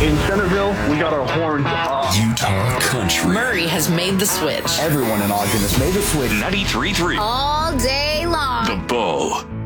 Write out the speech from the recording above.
In Centerville, we got our horns up. Utah Country. Murray has made the switch. Everyone in Ogden has made the switch. 93.3. All day long. The Bull.